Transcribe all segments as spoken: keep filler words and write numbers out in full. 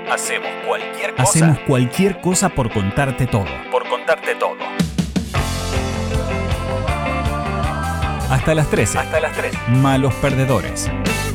Hacemos cualquier cosa. Hacemos cualquier cosa por contarte todo. Por contarte todo. Hasta las trece. Hasta las trece. Malos perdedores.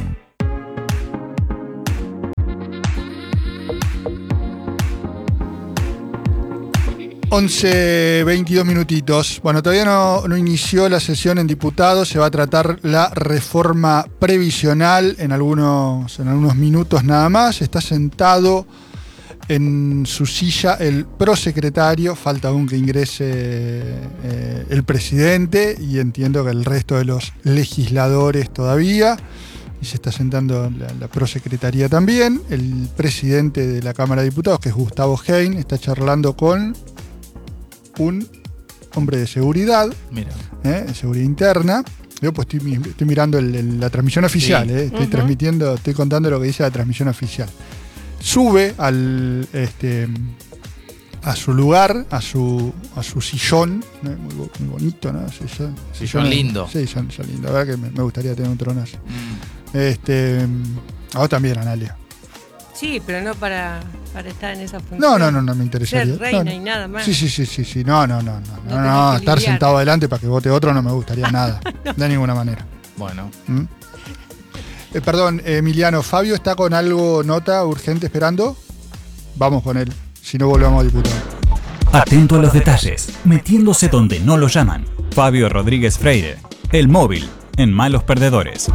once, veintidós minutitos. Bueno, todavía no, no inició la sesión en diputados. Se va a tratar la reforma previsional en algunos, en algunos minutos nada más. Está sentado en su silla el prosecretario. Falta aún que ingrese eh, el presidente y entiendo que el resto de los legisladores todavía. Y se está sentando la, la prosecretaría también. El presidente de la Cámara de Diputados, que es Gustavo Hein, está charlando con un hombre de seguridad, Mira. ¿eh? de seguridad interna. Yo pues estoy, estoy mirando el, el, la transmisión oficial, sí. ¿eh? estoy uh-huh. transmitiendo, estoy contando lo que dice la transmisión oficial. Sube al este a su lugar, a su a su sillón, ¿no? muy, muy bonito, ¿no? Sillón, sillón, sillón lindo. Sí, sillón, sillón lindo. La verdad que me, me gustaría tener un trono así. Mm. Este, a vos también, Analia. Sí, pero no para, para estar en esa función. No, no, no, no me interesaría. Ser reina no, y nada más. Sí, sí, sí, sí, sí. No, no, no, no, no, no, no estar sentado adelante para que vote otro no me gustaría nada. no. De ninguna manera. Bueno. ¿Mm? Eh, perdón, Emiliano, Fabio está con algo, nota, urgente, esperando. Vamos con él, si no volvemos a diputado. Atento a los detalles, metiéndose donde no lo llaman. Fabio Rodríguez Freire, el móvil, en Malos Perdedores.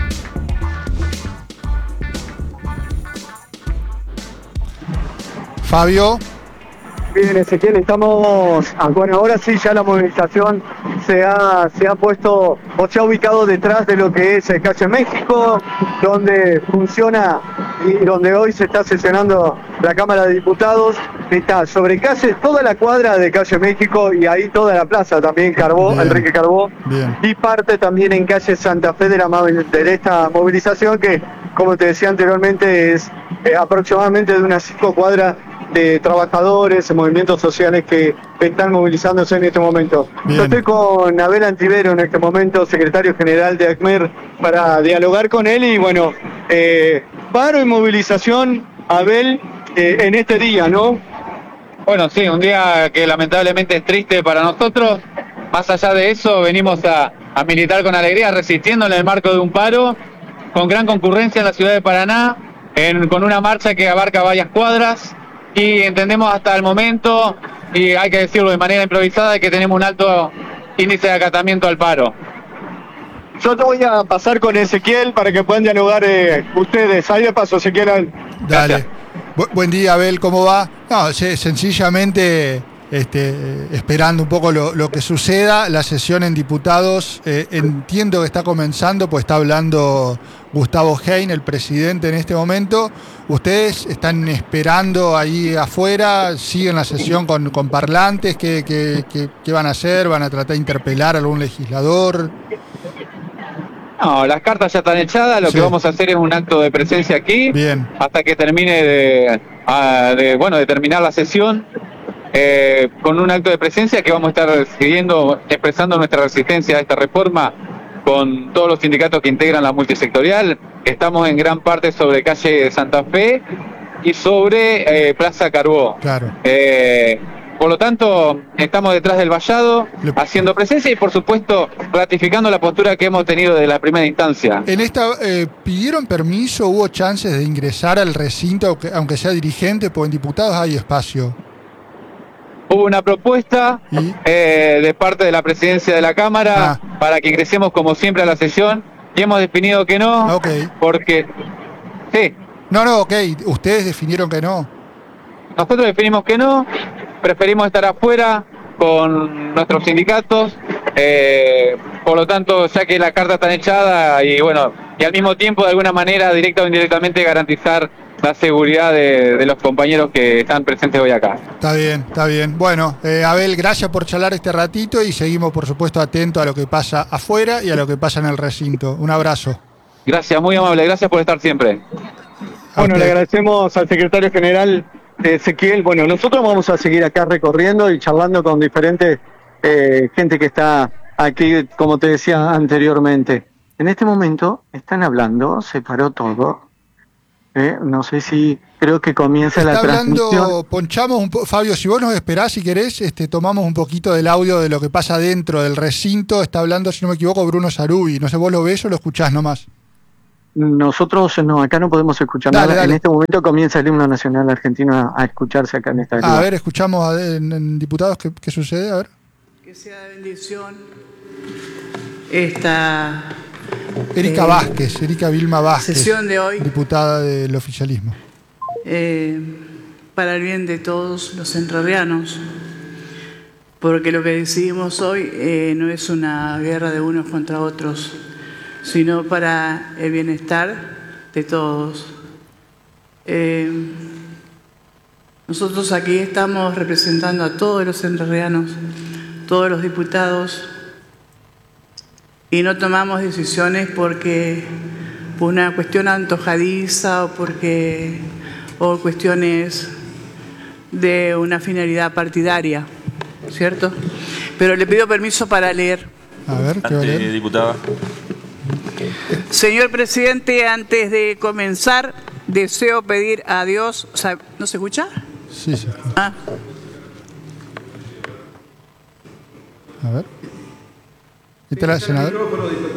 Fabio. Bien, Ezequiel, estamos, bueno, ahora sí ya la movilización se ha, se ha puesto o se ha ubicado detrás de lo que es el Calle México, donde funciona y donde hoy se está sesionando la Cámara de Diputados. Está sobre calle, toda la cuadra de Calle México y ahí toda la plaza también, Carbó, Bien. Enrique Carbó, Bien. Y parte también en calle Santa Fe de, la, de esta movilización que, como te decía anteriormente, es eh, aproximadamente de unas cinco cuadras de trabajadores, movimientos sociales que están movilizándose en este momento. Bien. Yo estoy con Abel Antivero en este momento, secretario general de ACMER, para dialogar con él y bueno, eh, paro y movilización, Abel, eh, en este día, ¿no? Bueno, sí, un día que lamentablemente es triste para nosotros. Más allá de eso, venimos a, a militar con alegría, resistiendo en el marco de un paro, con gran concurrencia en la ciudad de Paraná, en, con una marcha que abarca varias cuadras. Y entendemos hasta el momento, y hay que decirlo de manera improvisada, que tenemos un alto índice de acatamiento al paro. Yo te voy a pasar con Ezequiel para que puedan dialogar eh, ustedes. Ahí de paso, Ezequiel. Dale. Bu- buen día, Abel, ¿cómo va? No, sencillamente este, esperando un poco lo, lo que suceda. La sesión en diputados, eh, entiendo que está comenzando, pues está hablando Gustavo Hein, el presidente en este momento. ¿Ustedes están esperando ahí afuera? ¿Siguen la sesión con, con parlantes? ¿Qué, qué, qué, ¿Qué van a hacer? ¿Van a tratar de interpelar a algún legislador? No, las cartas ya están echadas. Lo sí. que vamos a hacer es un acto de presencia aquí. Bien. Hasta que termine de, de, bueno, de terminar la sesión. Eh, con un acto de presencia que vamos a estar siguiendo, expresando nuestra resistencia a esta reforma con todos los sindicatos que integran la multisectorial. Estamos en gran parte sobre calle Santa Fe y sobre eh, Plaza Carbó. Claro. Eh, por lo tanto, estamos detrás del vallado, Le... haciendo presencia y, por supuesto, ratificando la postura que hemos tenido de la primera instancia. En esta, eh, ¿pidieron permiso? ¿Hubo chances de ingresar al recinto, aunque, aunque sea dirigente? Porque en diputados hay espacio. Hubo una propuesta eh, de parte de la presidencia de la Cámara ah. para que ingresemos como siempre a la sesión y hemos definido que no, okay. porque... Sí. No, no, ok, ustedes definieron que no. Nosotros definimos que no, preferimos estar afuera con nuestros sindicatos, eh, por lo tanto, ya que la carta está echada y bueno, y al mismo tiempo de alguna manera, directa o indirectamente, garantizar la seguridad de, de los compañeros que están presentes hoy acá. Está bien, está bien. Bueno, eh, Abel, gracias por charlar este ratito y seguimos, por supuesto, atentos a lo que pasa afuera y a lo que pasa en el recinto. Un abrazo. Gracias, muy amable. Gracias por estar siempre. A bueno, usted. Le agradecemos al secretario general Ezequiel. Bueno, nosotros vamos a seguir acá recorriendo y charlando con diferentes eh, gente que está aquí, como te decía anteriormente. En este momento están hablando, se paró todo. ¿eh? No sé si, creo que comienza Está la hablando, transmisión. ponchamos un po- Fabio, si vos nos esperás, si querés, este, tomamos un poquito del audio de lo que pasa dentro del recinto. Está hablando, si no me equivoco, Bruno Sarubi. No sé, ¿vos lo ves o lo escuchás nomás? Nosotros no, acá no podemos escuchar Dale, nada. dale. En este momento comienza el himno nacional argentino a, a escucharse acá en esta A lugar. ver, escuchamos a- en, en diputados qué, qué sucede, a ver. Que sea de bendición esta Erika Eh, Vázquez, Erika Vilma Vázquez, sesión de hoy diputada del oficialismo. eh, para el bien de todos los entrerrianos, porque lo que decidimos hoy eh, no es una guerra de unos contra otros, sino para el bienestar de todos. Eh, nosotros aquí estamos representando a todos los entrerrianos, todos los diputados, y no tomamos decisiones porque por una cuestión antojadiza o porque o cuestiones de una finalidad partidaria, ¿cierto? Pero le pido permiso para leer. A ver, ¿qué va a Ante, leer? diputada. Señor presidente, antes de comenzar, deseo pedir a Dios... o sea, ¿no se escucha? Sí, sí. Ah. A ver. ¿Qué tal, senador?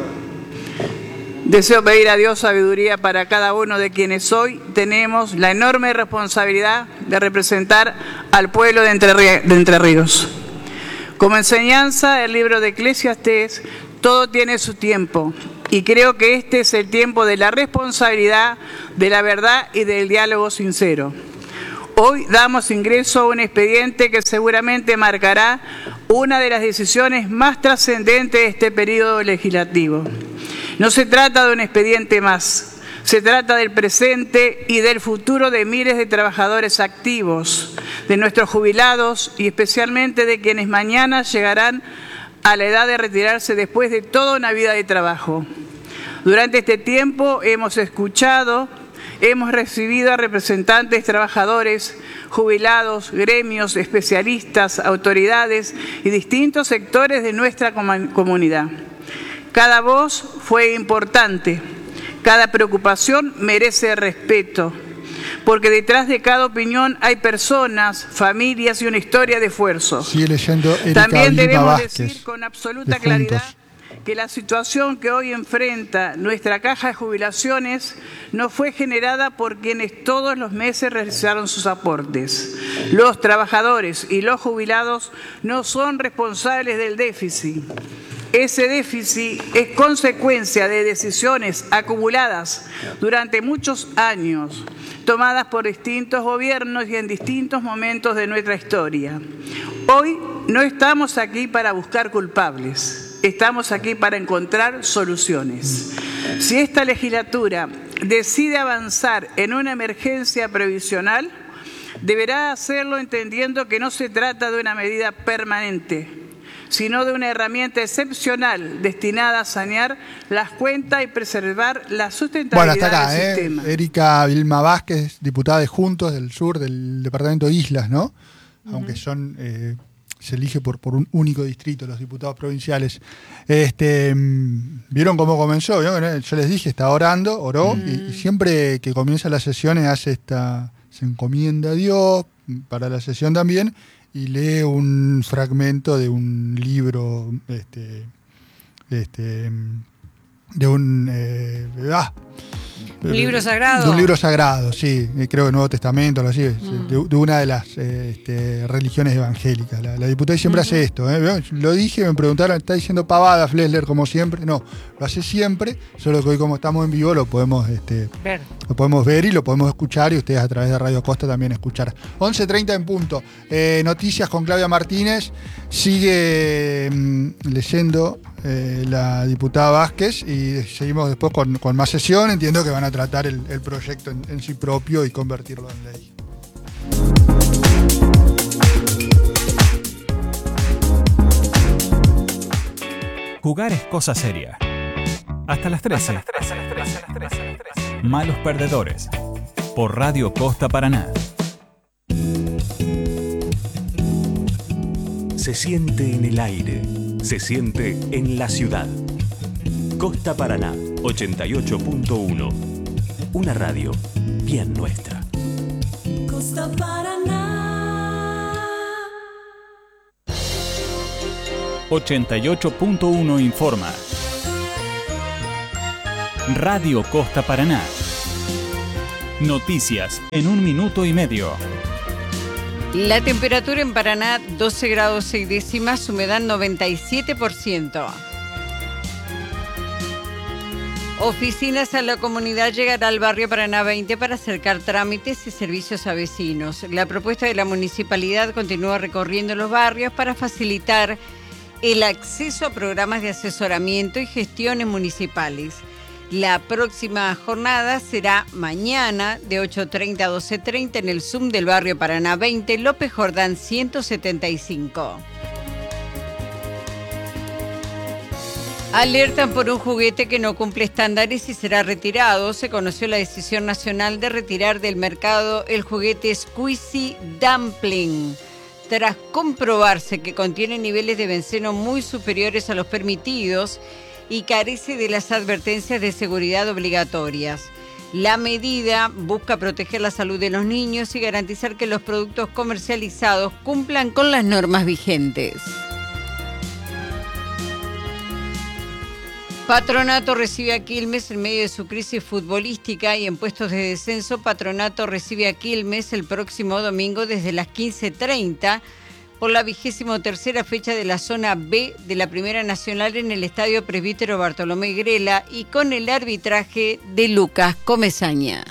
Deseo pedir a Dios sabiduría para cada uno de quienes hoy tenemos la enorme responsabilidad de representar al pueblo de Entre, Rí- de Entre Ríos. Como enseñanza del libro de Eclesiastés, todo tiene su tiempo, y creo que este es el tiempo de la responsabilidad, de la verdad y del diálogo sincero. Hoy damos ingreso a un expediente que seguramente marcará una de las decisiones más trascendentes de este periodo legislativo. No se trata de un expediente más, se trata del presente y del futuro de miles de trabajadores activos, de nuestros jubilados y especialmente de quienes mañana llegarán a la edad de retirarse después de toda una vida de trabajo. Durante este tiempo hemos escuchado, hemos recibido a representantes, trabajadores, jubilados, gremios, especialistas, autoridades y distintos sectores de nuestra comunidad. Cada voz fue importante, cada preocupación merece respeto, porque detrás de cada opinión hay personas, familias y una historia de esfuerzo. Sigue leyendo Erika También Vilma debemos Vázquez, decir con absoluta de claridad Juntos. que la situación que hoy enfrenta nuestra caja de jubilaciones no fue generada por quienes todos los meses realizaron sus aportes. Los trabajadores y los jubilados no son responsables del déficit. Ese déficit es consecuencia de decisiones acumuladas durante muchos años, tomadas por distintos gobiernos y en distintos momentos de nuestra historia. Hoy no estamos aquí para buscar culpables, estamos aquí para encontrar soluciones. Si esta legislatura decide avanzar en una emergencia previsional, deberá hacerlo entendiendo que no se trata de una medida permanente, sino de una herramienta excepcional destinada a sanear las cuentas y preservar la Bueno, sustentabilidad hasta acá, del ¿eh? sistema. Erika Vilma Vázquez, diputada de Juntos del Sur, del departamento de Islas, ¿no? Uh-huh. Aunque son, eh, se elige por, por un único distrito los diputados provinciales. Este, ¿vieron cómo comenzó? ¿Vieron? Yo les dije, está orando, oró, uh-huh. y, y siempre que comienza las sesiones hace esta, se encomienda a Dios, para la sesión también, y lee un fragmento de un libro, este, este, de un... Eh, ah, ¿Un libro sagrado? De un libro sagrado, sí, creo que Nuevo Testamento, algo así, mm. de, de una de las eh, este, religiones evangélicas. La, la diputada siempre uh-huh. hace esto, ¿eh? Lo dije, me preguntaron, ¿está diciendo pavada Flesler como siempre? No, lo hace siempre, solo que hoy como estamos en vivo lo podemos este, ver. Lo podemos ver y lo podemos escuchar, y ustedes a través de Radio Costa también escuchar. once treinta en punto. Eh, noticias con Claudia Martínez. Sigue mmm, leyendo eh, la diputada Vázquez y seguimos después con, con más sesión. Entiendo que van a tratar el, el proyecto en, en sí propio y convertirlo en ley. Jugar es cosa seria. Hasta las trece. Malos perdedores. Por Radio Costa Paraná. Se siente en el aire. Se siente en la ciudad. Costa Paraná, ochenta y ocho punto uno. Una radio bien nuestra. Costa Paraná. ochenta y ocho punto uno informa. Radio Costa Paraná. Noticias en un minuto y medio. La temperatura en Paraná, doce grados seis décimas, humedad noventa y siete por ciento. Oficinas a la comunidad llegará al barrio Paraná veinte para acercar trámites y servicios a vecinos. La propuesta de la municipalidad continúa recorriendo los barrios para facilitar el acceso a programas de asesoramiento y gestiones municipales. La próxima jornada será mañana de ocho treinta a doce treinta en el Zoom del barrio Paraná veinte, López Jordán ciento setenta y cinco. Alertan por un juguete que no cumple estándares y será retirado. Se conoció la decisión nacional de retirar del mercado el juguete Squeezy Dumpling, tras comprobarse que contiene niveles de benceno muy superiores a los permitidos y carece de las advertencias de seguridad obligatorias. La medida busca proteger la salud de los niños y garantizar que los productos comercializados cumplan con las normas vigentes. Patronato recibe a Quilmes en medio de su crisis futbolística y en puestos de descenso. Patronato recibe a Quilmes el próximo domingo desde las quince treinta por la vigésimo tercera fecha de la zona B de la Primera Nacional en el Estadio Presbítero Bartolomé Grela y con el arbitraje de Lucas Comesaña.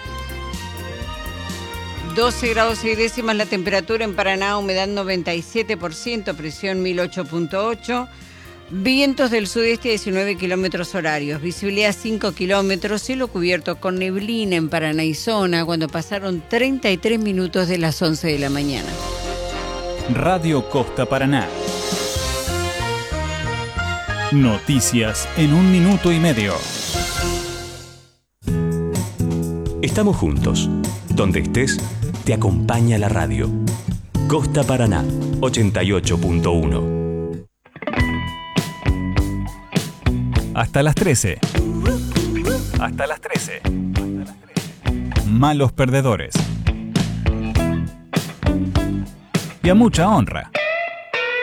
doce grados seis décimas la temperatura en Paraná, humedad noventa y siete por ciento, presión mil ocho punto ocho. Vientos del sudeste a diecinueve kilómetros horarios, visibilidad cinco kilómetros, cielo cubierto con neblina en Paraná y zona cuando pasaron treinta y tres minutos de las once de la mañana. Radio Costa Paraná. Noticias en un minuto y medio. Estamos juntos. Donde estés, te acompaña la radio. Costa Paraná, ochenta y ocho punto uno. Hasta las trece. Hasta las trece. Malos perdedores. Y a mucha honra.